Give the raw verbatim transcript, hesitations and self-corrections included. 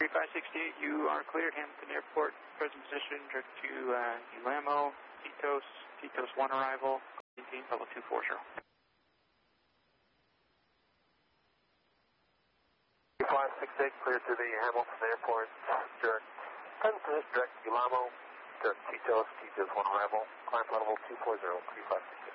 three five six eight, you are cleared. Hamilton Airport, present position, direct to uh, Ulamo, Titos, Titos one arrival, maintain level two four zero. three five six eight, cleared to the Hamilton Airport, direct, present position, direct to Ulamo, direct Titos, Titos one arrival, climb level two four zero, three five six eight.